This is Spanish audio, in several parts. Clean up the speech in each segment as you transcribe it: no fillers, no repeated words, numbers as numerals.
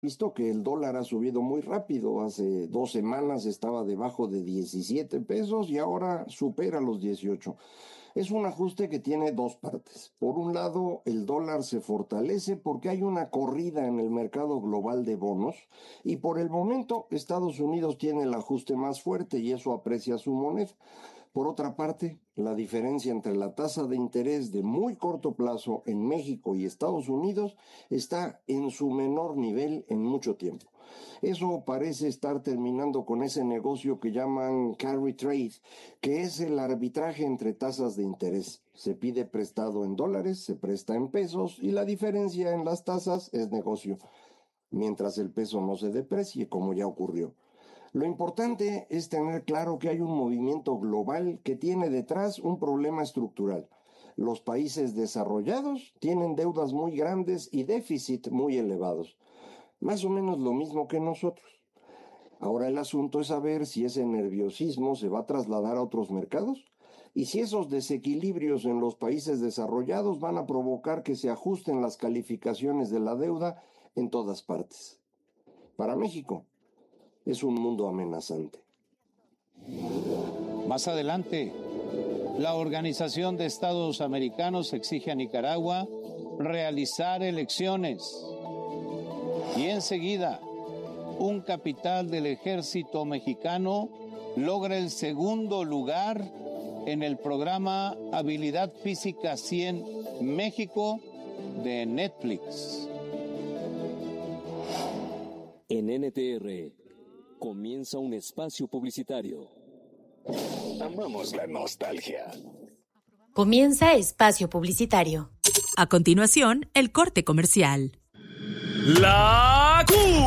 Visto que el dólar ha subido muy rápido. Hace 2 semanas estaba debajo de 17 pesos y ahora supera los 18. Es un ajuste que tiene dos partes. Por un lado, el dólar se fortalece porque hay una corrida en el mercado global de bonos y por el momento Estados Unidos tiene el ajuste más fuerte y eso aprecia su moneda. Por otra parte, la diferencia entre la tasa de interés de muy corto plazo en México y Estados Unidos está en su menor nivel en mucho tiempo. Eso parece estar terminando con ese negocio que llaman carry trade, que es el arbitraje entre tasas de interés. Se pide prestado en dólares, se presta en pesos y la diferencia en las tasas es negocio, mientras el peso no se deprecie, como ya ocurrió. Lo importante es tener claro que hay un movimiento global que tiene detrás un problema estructural. Los países desarrollados tienen deudas muy grandes y déficit muy elevados, más o menos lo mismo que nosotros. Ahora el asunto es saber si ese nerviosismo se va a trasladar a otros mercados y si esos desequilibrios en los países desarrollados van a provocar que se ajusten las calificaciones de la deuda en todas partes. Para México es un mundo amenazante. Más adelante, la Organización de Estados Americanos exige a Nicaragua realizar elecciones. Y enseguida, un capitán del ejército mexicano logra el segundo lugar en el programa Habilidad Física 100 México de Netflix. En NTR comienza un espacio publicitario. Amamos la nostalgia. Comienza espacio publicitario. A continuación, el corte comercial. La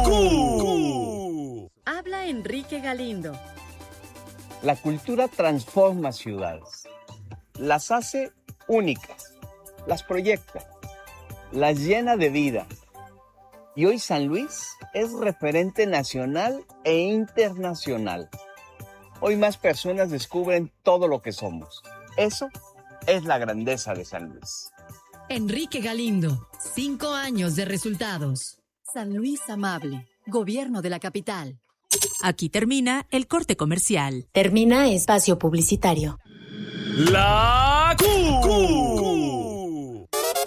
Q. Habla Enrique Galindo. La cultura transforma ciudades, las hace únicas, las proyecta, las llena de vida. Y hoy San Luis es referente nacional e internacional. Hoy más personas descubren todo lo que somos. Eso es la grandeza de San Luis. Enrique Galindo, 5 años de resultados. San Luis Amable, Gobierno de la Capital. Aquí termina el corte comercial. Termina espacio publicitario. La Q.